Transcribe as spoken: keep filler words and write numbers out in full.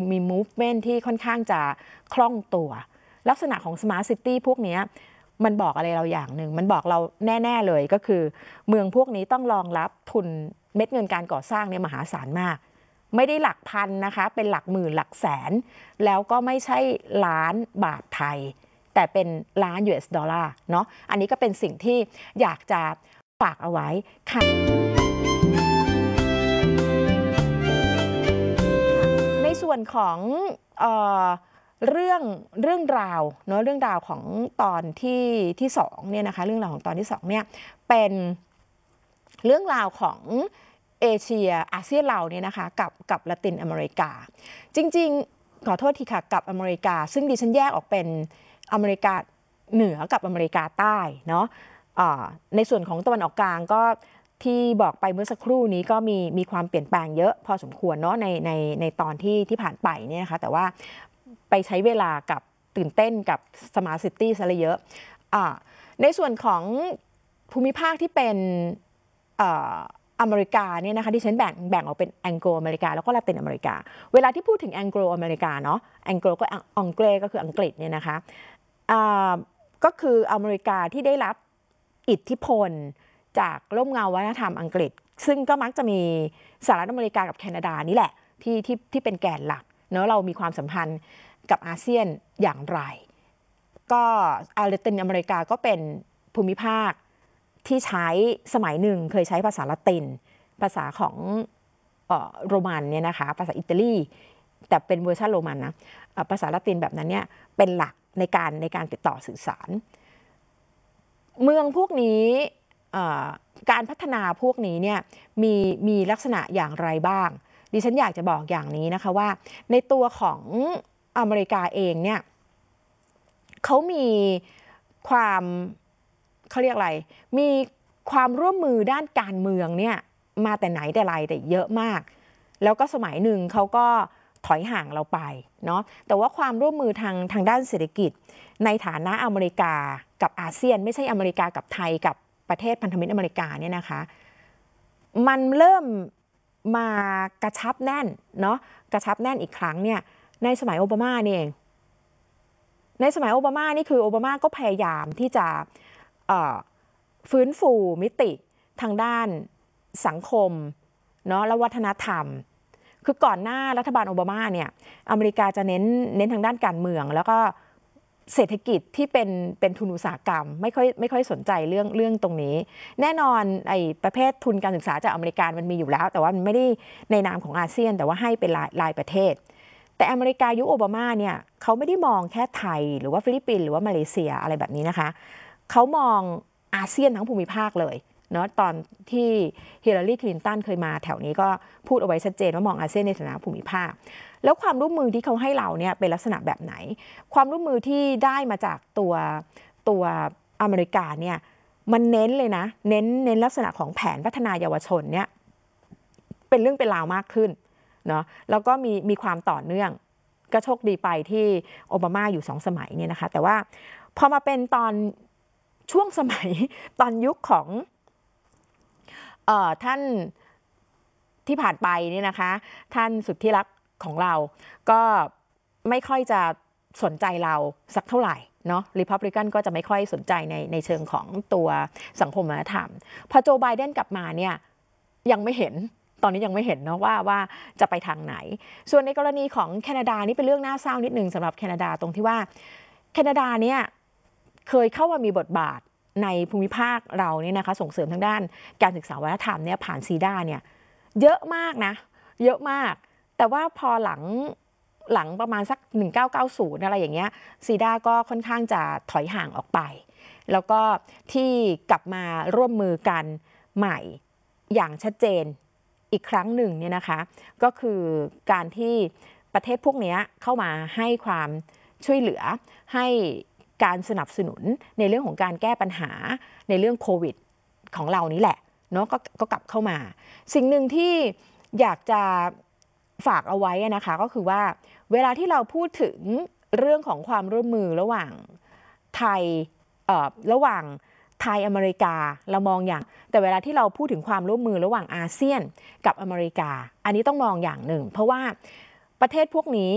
มี movement ที่ค่อนข้างจะคล่องตัวลักษณะของ smart city พวกนี้มันบอกอะไรเราอย่างหนึ่งมันบอกเราแน่ๆเลยก็คือเมืองพวกนี้ต้องรองรับทุนเม็ดเงินการก่อสร้างเนี่ยมหาศาลมากไม่ได้หลักพันนะคะเป็นหลักหมื่นหลักแสนแล้วก็ไม่ใช่ล้านบาทไทยแต่เป็นล้าน ยู เอส ดอลลาร์เนาะอันนี้ก็เป็นสิ่งที่อยากจะฝากเอาไว้ค่ะในส่วนของเอ่อเรื่องเรื่องราวเนาะเรื่องราวของตอนที่ที่สองเนี่ยนะคะเรื่องราวของตอนที่สองเนี่ยเป็นเรื่องราวของเอเชียอาเซียนเราเนี่ยนะคะกับกับละตินอเมริกาจริงๆขอโทษทีค่ะกับอเมริกาซึ่งดิฉันแยกออกเป็นอเมริกาเหนือกับอเมริกาใต้เนาะในส่วนของตะวันออกกลางก็ที่บอกไปเมื่อสักครู่นี้ก็มีมีความเปลี่ยนแปลงเยอะพอสมควรเนาะในในในตอนที่ที่ผ่านไปเนี่ยนะคะแต่ว่าไปใช้เวลากับตื่นเต้นกับ Smart City ซะเลยเยอะในส่วนของภูมิภาคที่เป็นอเมริกาเนี่ยนะคะที่ฉันแบ่งแบ่งออกเป็นแองโกลอเมริกาแล้วก็ลาตินอเมริกาเวลาที่พูดถึงแองโกลอเมริกาเนาะแองโกลก็อังเกฤษก็คืออังกฤษเนี่ยนะคะก็คืออเมริกาที่ได้รับอิทธิพลจากร่มเงาวัฒนธรรมอังกฤษซึ่งก็มักจะมีสหรัฐอเมริกากับแคนาดานี่แหละที่ที่ที่เป็นแกนหลักเนาะเรามีความสัมพันธ์กับอาเซียนอย่างไรก็ลาตินอเมริกาก็เป็นภูมิภาคที่ใช้สมัยหนึ่งเคยใช้ภาษาละตินภาษาของโรมันเนี่ยนะคะภาษาอิตาลีแต่เป็นเวอร์ชันโรมันนะภาษาละตินแบบนั้นเนี่ยเป็นหลักในการในการติดต่อสื่อสารเมืองพวกนี้การพัฒนาพวกนี้เนี่ยมีมีลักษณะอย่างไรบ้างดิฉันอยากจะบอกอย่างนี้นะคะว่าในตัวของอเมริกาเองเนี่ยเขามีความเขาเรียกอะไรมีความร่วมมือด้านการเมืองเนี่ยมาแต่ไหนแต่ไรแต่เยอะมากแล้วก็สมัยหนึ่งเขาก็ถอยห่างเราไปเนาะแต่ว่าความร่วมมือทางทางด้านเศรษฐกิจในฐานะอเมริกากับอาเซียนไม่ใช่อเมริกากับไทยกับประเทศพันธมิตรอเมริกาเนี่ยนะคะมันเริ่มมากระชับแน่นเนาะกระชับแน่นอีกครั้งเนี่ยในสมัยโอบามานี่เองในสมัยโอบามานี่คือโอบามาก็พยายามที่จะฟื้นฟูมิติทางด้านสังคมเนาะและวัฒนธรรมคือก่อนหน้ารัฐบาลโอบามาเนี่ยอเมริกาจะเน้นเน้นทางด้านการเมืองแล้วก็เศรษฐกิจที่เป็นเป็นทุนอุตสาหกรรมไม่ค่อยไม่ค่อยสนใจเรื่องเรื่องตรงนี้แน่นอนไอ้ประเภททุนการศึกษาจากอเมริกามันมีอยู่แล้วแต่ว่ามันไม่ได้ในนามของอาเซียนแต่ว่าให้เป็นรายรายประเทศแต่อเมริกายุคโอบามาเนี่ยเขาไม่ได้มองแค่ไทยหรือว่าฟิลิปปินส์หรือว่ามาเลเซียอะไรแบบนี้นะคะเขามองอาเซียนทั้งภูมิภาคเลยเนาะตอนที่ฮิลลารีคลินตันเคยมาแถวนี้ก็พูดเอาไว้ชัดเจนว่ามองอาเซียนในฐานะภูมิภาคแล้วความร่วมมือที่เขาให้เราเนี่ยเป็นลักษณะแบบไหนความร่วมมือที่ได้มาจากตัวตัวอเมริกาเนี่ยมันเน้นเลยนะเน้นเน้นลักษณะของแผนพัฒนาเยาวชนเนี่ยเป็นเรื่องเป็นราวมากขึ้นเนาะแล้วก็มีมีความต่อเนื่องก็โชคดีไปที่โอบามาอยู่สองสมัยเนี่ยนะคะแต่ว่าพอมาเป็นตอนช่วงสมัยตอนยุคของเอ่อท่านที่ผ่านไปเนี่ยนะคะท่านสุดที่รักของเราก็ไม่ค่อยจะสนใจเราสักเท่าไหร่เนาะรีพับลิกันก็จะไม่ค่อยสนใจในในเชิงของตัวสังคมวัฒนธรรมพอโจไบเดนกลับมาเนี่ยยังไม่เห็นตอนนี้ยังไม่เห็นเนาะว่าว่าจะไปทางไหนส่วนในกรณีของแคนาดานี่เป็นเรื่องน่าเศร้านิดนึงสำหรับแคนาดาตรงที่ว่าแคนาดาเนี่ยเคยเข้ามามีบทบาทในภูมิภาคเราเนี่ยนะคะส่งเสริมทางด้านการศึกษาวัฒนธรรมเนี่ยผ่านซีด้าเนี่ยเยอะมากนะเยอะมากแต่ว่าพอหลังหลังประมาณสักหนึ่งพันเก้าร้อยเก้าสิบอะไรอย่างเงี้ยซีด้าก็ค่อนข้างจะถอยห่างออกไปแล้วก็ที่กลับมาร่วมมือกันใหม่อย่างชัดเจนอีกครั้งหนึ่งเนี่ยนะคะก็คือการที่ประเทศพวกนี้เข้ามาให้ความช่วยเหลือให้การสนับสนุนในเรื่องของการแก้ปัญหาในเรื่องโควิดของเรานี่แหละเนาะ ก, ก็กลับเข้ามาสิ่งหนึ่งที่อยากจะฝากเอาไว้นะคะก็คือว่าเวลาที่เราพูดถึงเรื่องของความร่วมมือระหว่างไทยเอ่อระหว่างไทยอเมริกาเรามองอย่างแต่เวลาที่เราพูดถึงความร่วมมือระหว่างอาเซียนกับอเมริกาอันนี้ต้องมองอย่างหนึ่งเพราะว่าประเทศพวกนี้